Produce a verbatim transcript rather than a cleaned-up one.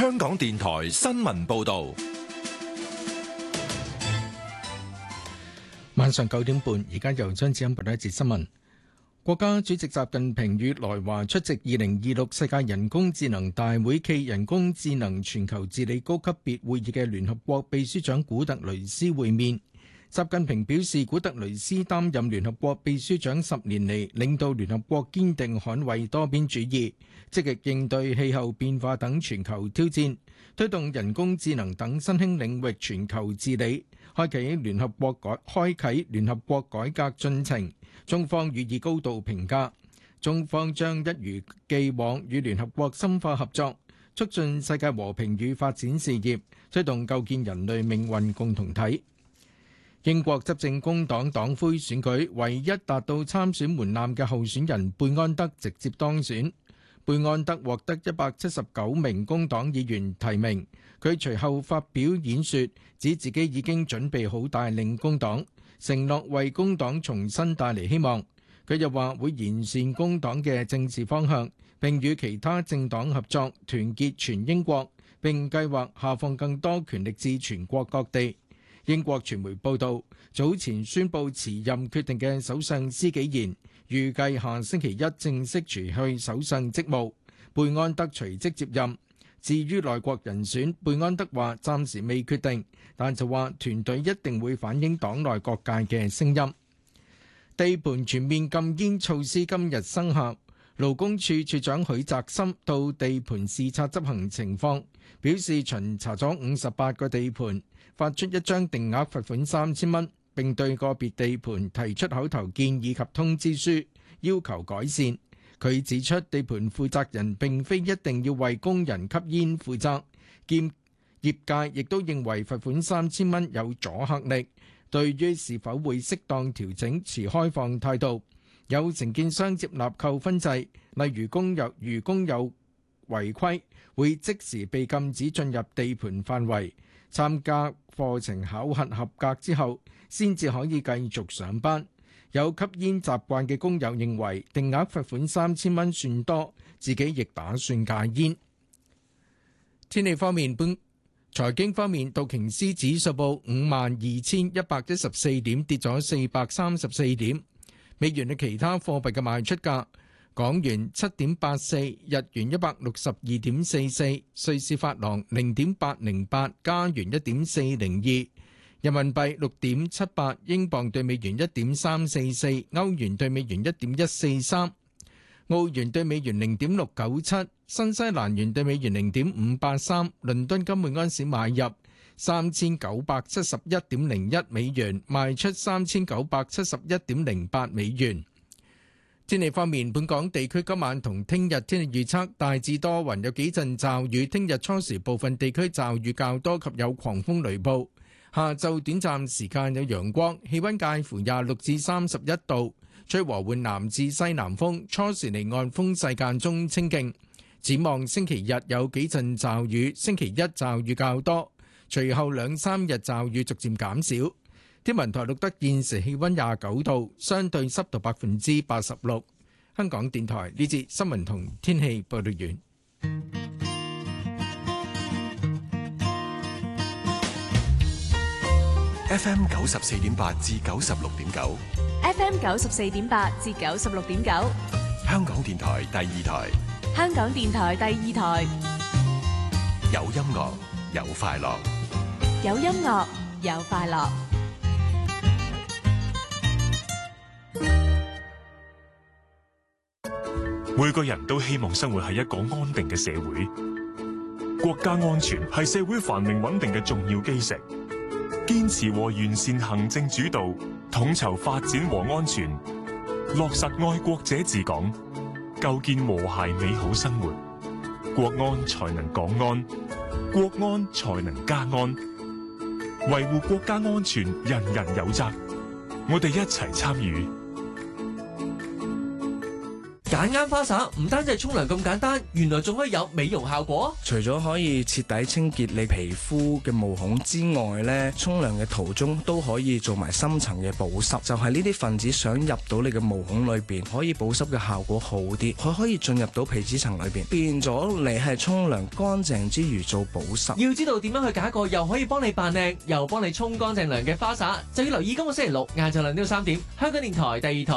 香港電台新聞報道。 晚上九點半，而家由張子欣報道一節新聞。國家主席習近平與來華出席二零二六世界人工智能大會暨人工智能全球治理高級別會議嘅聯合國秘書長古特雷斯會面。習近平表示，古特雷斯擔任聯合國秘書長十年嚟，領導聯合國堅定捍衛多邊主義，積極應對氣候變化等全球挑戰，推動人工智能等新興領域全球治理，開啟聯合國改開啟聯合國改革進程。中方予以高度評價，中方將一如既往與聯合國深化合作，促進世界和平與發展事業，推動構建人類命運共同體。英國執政工黨黨魁選舉唯一達到參選門檻嘅候選人貝安德直接當選。貝安德獲得一百七十九名工黨議員提名，佢隨後發表演說，指自己已經準備好帶領工黨，承諾為工黨重新帶嚟希望。佢又話會完善工黨嘅政治方向，並與其他政黨合作，團結全英國，並計劃下放更多權力至全國各地。英國傳媒報道，早前宣布辭任決定嘅首相施紀賢，預計下星期一正式除去首相職務，貝安德隨即接任。至於內閣人選，貝安德話暫時未決定，但就話團隊一定會反映黨內各界嘅聲音。地盤全面禁煙措施今日生效，勞工處處長許澤森到地盤視察執行情況，表示巡查咗五十八個地盤，發出一張定額罰款三千蚊，並對個別地盤提出口頭建議及通知書，要求改善。佢指出，地盤負責人並非一定要為工人吸煙負責，兼業界亦都認為罰款三千蚊有阻嚇力，對於是否會適當調整持開放態度。有承建商接納扣分制，例如工友如工友違規，會即時被禁止進入地盤範圍，參加課程考核合格之後，先至可以繼續上班。有吸煙習慣嘅工友認為定額罰款三千蚊算多，自己亦打算戒煙。天氣方面，本財經方面，道瓊斯指數報五萬二千一百一十四點，跌咗四百三十四點。美元嘅其他貨幣嘅賣出價：港元七點八四，日元一百六十二點四四，瑞士法郎零點八零八，加元一點四零二。人民幣六點七八，英鎊對美元一點三四四，歐元對美元一點一四三，澳元對美元零點六九七，新西蘭元對美元零點五八三。倫敦金每安士買入三千九百七十一點零一美元，賣出三千九百七十一點零八美元。天氣方面，本港地區今晚同聽日天氣預測大致多雲，有幾陣驟雨。聽日初時部分地區驟雨較多及有狂風雷暴。下晝短暫時間有陽光，氣溫介乎廿六至三十一度，吹和緩南至西南風，初時離岸風勢間中清勁。展望星期日有幾陣驟雨，星期一驟雨較多，隨後兩三日驟雨逐漸減少。天文台錄得現時氣溫廿九度，相對濕度百分之八十六。香港電台呢節新聞同天氣報道完。 F M 九十四點八至九十六點九 ，F M 九十四點八至九十六點九， 香港電台第二台， 香港電台第二台， 有音樂有快樂， 有音樂有快樂。 每個人都希望生活喺一個安定嘅社會，國家安全係社會繁榮穩定嘅重要基石。堅持和完善行政主導，統籌發展和安全，落實愛國者治港，構建和諧美好生活。國安才能港安，國安才能家安。維護國家安全，人人有責。我哋一齊參與。 揀啱花灑唔單止係沖涼咁簡單，原來仲可以有美容效果。 除咗可以徹底清潔你皮膚嘅毛孔之外咧，沖涼嘅途中都可以做埋深層嘅保濕，就係呢啲分子想入到你嘅毛孔裏邊，可以保濕嘅效果好啲，佢可以進入到皮脂層裏邊，變咗你係沖涼乾淨之餘做保濕。 要知道點樣去揀一個又可以幫你扮靚，又幫你沖乾淨涼嘅花灑，就要留意今個星期六晏晝兩點到三點，香港電台第二台。